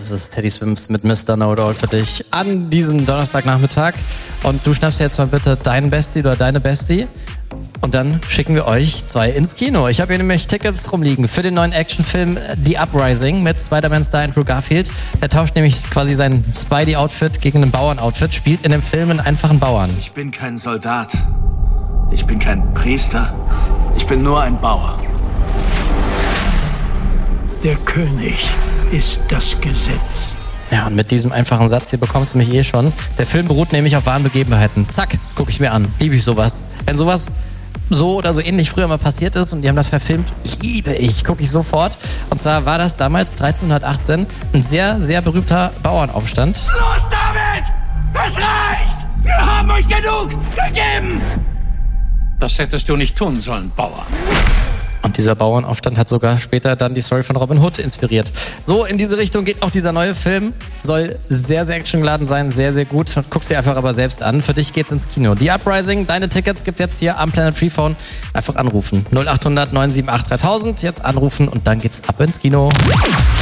Das ist Teddy Swims mit Mr. No Doubt für dich an diesem Donnerstagnachmittag. Und du schnappst dir jetzt mal bitte deinen Bestie oder deine Bestie. Und dann schicken wir euch 2 ins Kino. Ich habe hier nämlich Tickets rumliegen für den neuen Actionfilm The Uprising mit Spider-Man-Star Andrew Garfield. Der tauscht nämlich quasi sein Spidey-Outfit gegen ein Bauern-Outfit, spielt in dem Film einen einfachen Bauern. Ich bin kein Soldat. Ich bin kein Priester. Ich bin nur ein Bauer. Der König ist das Gesetz. Ja, und mit diesem einfachen Satz hier bekommst du mich eh schon. Der Film beruht nämlich auf wahren Begebenheiten. Zack, gucke ich mir an. Liebe ich sowas. Wenn sowas so oder so ähnlich früher mal passiert ist und die haben das verfilmt, gucke ich sofort. Und zwar war das damals 1318 ein sehr, sehr berühmter Bauernaufstand. Los damit! Es reicht! Wir haben euch genug gegeben! Das hättest du nicht tun sollen, Bauer. Und dieser Bauernaufstand hat sogar später dann die Story von Robin Hood inspiriert. So, in diese Richtung geht auch dieser neue Film. Soll sehr, sehr actiongeladen sein, sehr, sehr gut. Guck's dir einfach aber selbst an. Für dich geht's ins Kino. The Uprising, deine Tickets gibt's jetzt hier am Planet Freephone. Einfach anrufen. 0800 978 3000. Jetzt anrufen und dann geht's ab ins Kino.